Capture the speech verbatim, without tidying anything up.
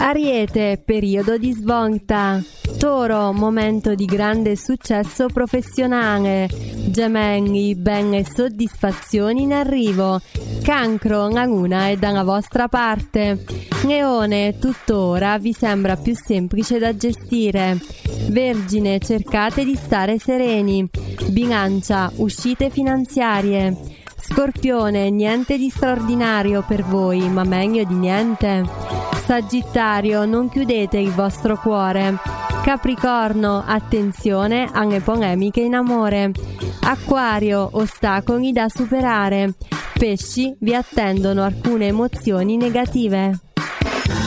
Ariete, periodo di svolta. Toro, momento di grande successo professionale. Gemelli, belle soddisfazioni in arrivo. Cancro, la luna è dalla vostra parte. Leone, tuttora vi sembra più semplice da gestire. Vergine, cercate di stare sereni. Bilancia, uscite finanziarie. Scorpione, niente di straordinario per voi, ma meglio di niente. Sagittario, non chiudete il vostro cuore. Capricorno, attenzione alle polemiche in amore. Acquario, ostacoli da superare. Pesci, vi attendono alcune emozioni negative.